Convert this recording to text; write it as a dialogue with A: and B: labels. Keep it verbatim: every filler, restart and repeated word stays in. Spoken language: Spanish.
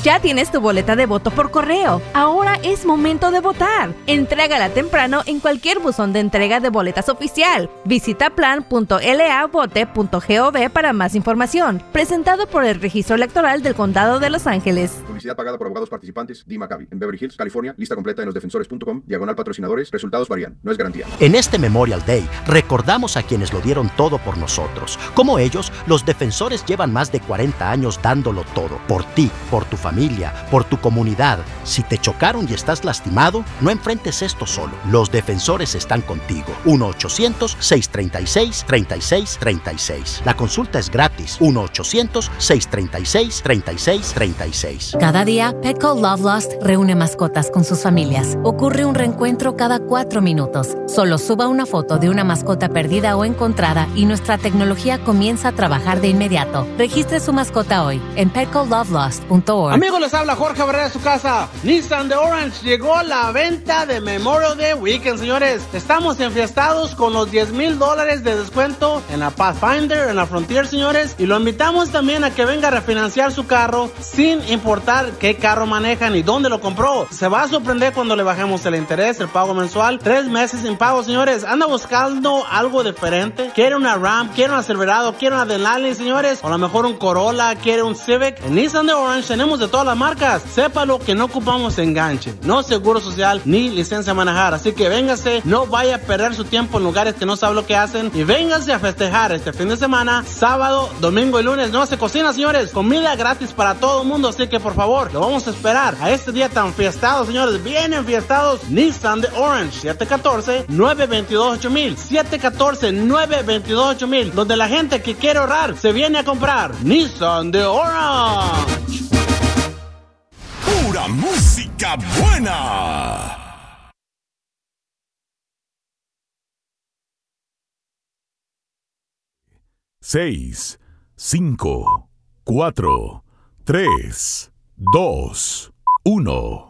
A: Ya tienes tu boleta de voto por correo. Ahora es momento de votar. Entrégala temprano en cualquier buzón de entrega de boletas oficial. Visita plan punto lavote punto gov para más información. Presentado por el Registro Electoral del Condado de Los Ángeles.
B: Publicidad pagada por abogados participantes. D. Maccabi. En Beverly Hills, California. Lista completa en los defensores punto com. Diagonal patrocinadores. Resultados varían. No es garantía.
C: En este Memorial Day, recordamos a quienes lo dieron todo por nosotros. Como ellos, los defensores llevan más de cuarenta años dándolo todo. Por ti, por tu familia, por tu comunidad. Si te chocaron y estás lastimado, no enfrentes esto solo. Los defensores están contigo. uno ochocientos, seiscientos treinta y seis, treinta y seis treinta y seis. La consulta es gratis. uno ochocientos, seiscientos treinta y seis, treinta y seis treinta y seis.
D: Cada día, Petco Love Lost reúne mascotas con sus familias. Ocurre un reencuentro cada cuatro minutos. Solo suba una foto de una mascota perdida o encontrada y nuestra tecnología comienza a trabajar de inmediato. Registre su mascota hoy en petco love lost punto org.
E: Amigos, les habla Jorge Barrera de su casa. Nissan de Orange llegó la venta de Memorial Day Weekend, señores. Estamos enfiestados con los diez mil dólares de descuento en la Pathfinder, en la Frontier, señores. Y lo invitamos también a que venga a refinanciar su carro sin importar qué carro maneja ni dónde lo compró. Se va a sorprender cuando le bajemos el interés, el pago mensual. Tres meses sin pago, señores. Anda buscando algo diferente. Quiere una Ram, quiere una Silverado, quiere una Denali, señores. O a lo mejor un Corolla, quiere un Civic. En Nissan de Orange tenemos de todas las marcas. Sépalo que no ocupamos enganche, no seguro social, ni licencia a manejar. Así que véngase, no vaya a perder su tiempo en lugares que no sabe lo que hacen. Y véngase a festejar este fin de semana, sábado, domingo y lunes. No se cocina, señores. Comida gratis para todo el mundo. Así que por favor, lo vamos a esperar a este día tan fiestado, señores. Bien enfiestados. Nissan de Orange, siete uno cuatro, nueve dos dos, ocho mil. siete uno cuatro, nueve dos dos, ocho mil. Donde la gente que quiere ahorrar se viene a comprar. Nissan de Orange.
F: Pura música buena. Seis, cinco, cuatro, tres, dos, uno.